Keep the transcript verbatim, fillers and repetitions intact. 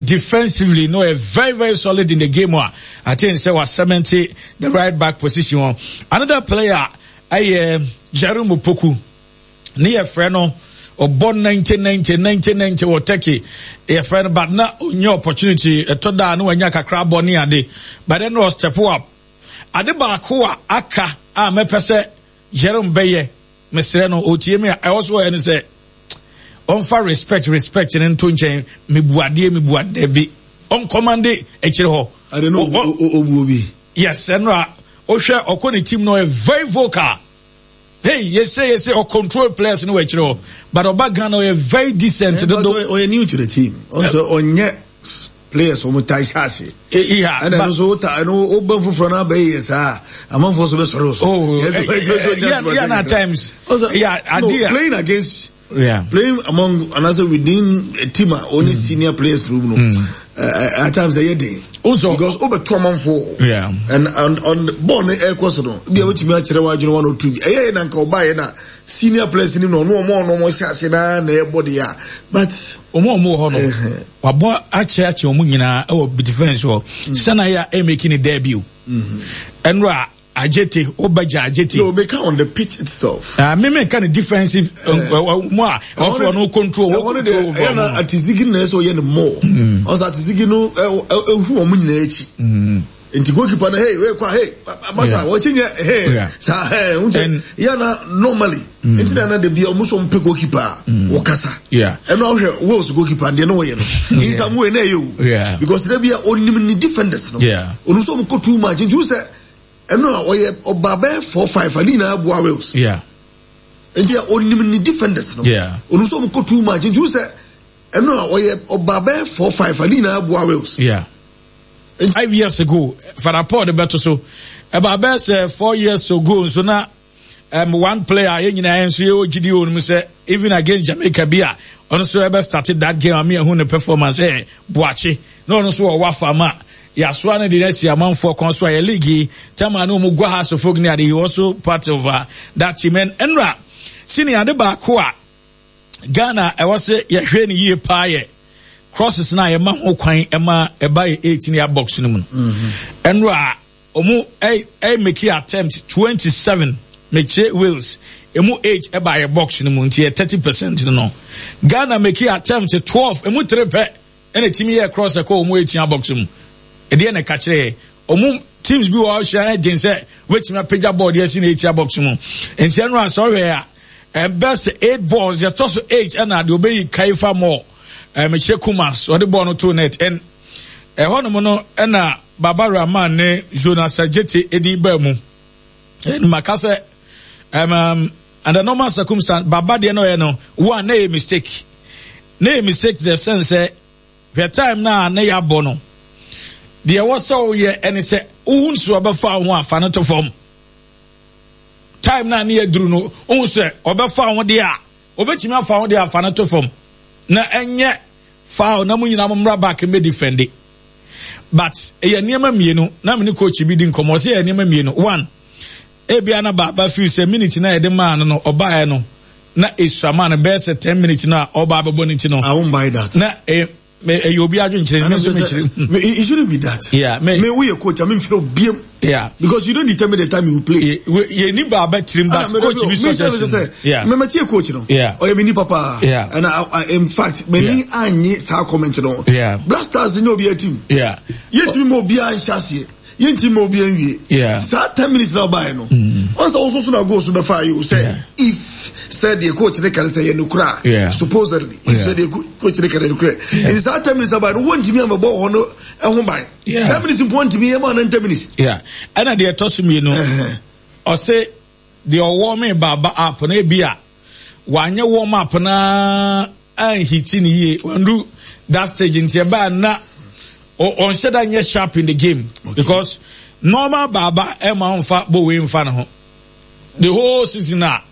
defensively, no, a very, very solid in the game. I think say was seventy the right back position. Another player, I uh, Jerome Opoku, near Freno, or born nineteen ninety, nineteen ninety, or Teki, a friend, but not new opportunity. A toda no nyaka crab on ade, but then was step up. Adeba Kua Aka, ah, me pese Jerome Baye, Mister No O T M. I also and say. On for respect, respect, and tunche me buade me buade be on commande echiro. I don't know Obuobi. Yes, and ra Osha Okoni team no a very vocal. Hey, yes say yes say or control players no echiro, but Obaga no a very decent. But or new to the team. Also on yet players from Taishasi. Yeah, and also I know Oban for Frana Bay is ah among for Soros. Oh, yeah, yeah, at times. Yeah, playing against. Yeah, playing among another within a team, only mm. senior players room. No, mm. uh, at times a day. Also, because over two months four. Yeah, and and on the born air course no. Be able to match the one or two. Eh, na nka oba na senior players ni no no more no more share na na body ya. But omo omo ho no. Wabo ache ache omo nyina e wo defense ho. Sana ya e making a debut. Mhm. Enra Ajete, Obaja Ajete. No, make on the pitch itself. Ah, uh, me make kind of defensive. More, also no control. I wanted to. I Atizigi na so yen more. Also Atizigi no. Who omu nyina echi. Inti goalkeeper na hey, we kwa hey, masa watching hey. Sa hey, unje. Yana normally. Inti na na de bi omu so mpe goalkeeper. Wakasa. Yeah. And now here, who's goalkeeper? They know you know. In some way, na you. Yeah. Because they be only defenders. No. Yeah. Onu so mko too much. You say. And no, oye obabe four five alina abua Wales. Yeah. And they are only defenders. No. Yeah. Onuso mko too much. And you say, and no, oye obabe four five alina abua Wales. Yeah. And five years ago, for a part the better so, about best uh, four years ago, so now um one player in the N C O G D O say even against Jamaica Bia, also ever started that game. I mean, who the performance eh Boachi. No, no, so Wafama. Yaswana the next year, man for Consway League, Tamano Mugwaha Sofognia, he also part of uh, that team. And Enra, senior the Bakua, Ghana, I was a Yahweh year pie, crosses na a man who quine Emma a by eighteen year box in the moon. Enra, Omu a a make attempt twenty-seven, make Wills, Emu H a by a box in the moon, here thirty percent, you know. Ghana make attempt twelve, Emu trepe, and a team here across a call, eighteen year box. Ediye ne kachire omu teams bi wa share agent say wetin ma page board yes in H box mu enti enu asori ya best eight balls ya toss eight and na de obeyi kaifa more em Chekumas or the ball no to net and e hono mo no na Baba Rahman ne Jonas Ajete edi ba mu en makase um under normal circumstance Baba de no e no one na mistake na mistake the sense the time na na ya bono. There was so yeah, and he said, "Unsu abafa one fanato form." Time na near Druno, unse abafa one dia, obetimi afa one dia fanato form. Na enye foul na munyi na mumra back me defend it. But e ya niema mienu na me coach bi di nkomo se ya niema mienu. One, e bia na baba feel say minute na e de man no oba no na esua man be say ten minutes na oba abebo ni ti no. I won't buy that. Na e Me you be arguing it shouldn't be that. Yeah, me me we a coach. I mean, feel B M. Yeah, because you don't determine the time you will play. You need a better but coach me suggestion. Yeah, me me coach no. Yeah, or you mean papa. Yeah, and I, I, in fact, many anye sa comment no. Yeah, Blasters no be a team. Yeah, yet me mo be an chassis. Yenti mo bi enwie. Yeah. Sa ten minutes now by no. Once also so na go so be fire you say yeah. If said the coach they can say no kra. Yeah. Supposedly if yeah. Said the coach they can no kra. And it's ten minutes about one to me am about hono e ho by. Yeah. ten minutes important to me am on ten minutes. Yeah. And they toss me no. Or say the warming baba up na bia. Wanye warm up na an hitting ye. Wandu that stage in ba na on said that you're sharp in the game. Okay. Because normal baba Emma on fat bow in front of the whole season now